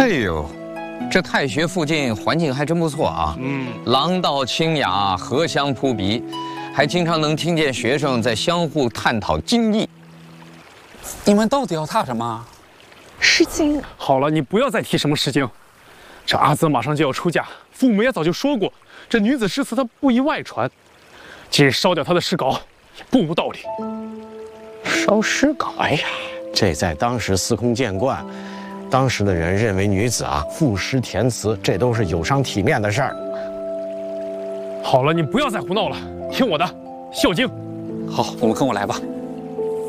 哎呦，这太学附近环境还真不错啊。廊道清雅，荷香扑鼻，还经常能听见学生在相互探讨经义。 你们到底要踏什么？ 诗经。 好了，你不要再提什么诗经。这阿泽马上就要出嫁，父母也早就说过，这女子诗词他不宜外传。今日烧掉他的诗稿，也不无道理。 烧诗稿？ 哎呀，这在当时司空见惯。当时的人认为女子赋诗填词，这都是有伤体面的事儿。 好了，你不要再胡闹了，听我的，《孝经》。 好，你们跟我来吧。